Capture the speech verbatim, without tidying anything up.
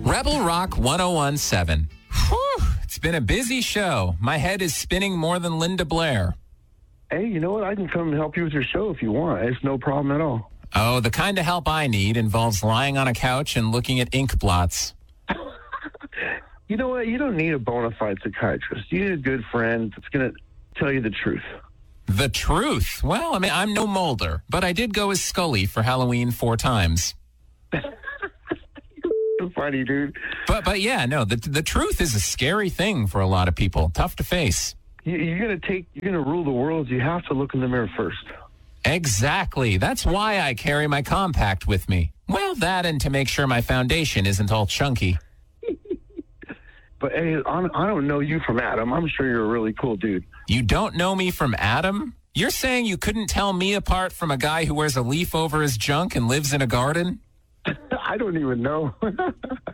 Rebel Rock ten seventeen. Whew, it's been a busy show. My head is spinning more than Linda Blair. Hey, you know what? I can come and help you with your show if you want. It's no problem at all. Oh, the kind of help I need involves lying on a couch and looking at ink blots. You know what? You don't need a bona fide psychiatrist. You need a good friend that's going to tell you the truth. The truth? Well, I mean, I'm no Mulder, but I did go as Scully for Halloween four times. Funny, dude. But but yeah, no, the the truth is a scary thing for a lot of people. Tough to face. You, you're going to take, you're going to rule the world. You have to look in the mirror first. Exactly. That's why I carry my compact with me. Well, that and to make sure my foundation isn't all chunky. But hey, I'm, I don't know you from Adam. I'm sure you're a really cool dude. You don't know me from Adam? You're saying you couldn't tell me apart from a guy who wears a leaf over his junk and lives in a garden? I don't even know.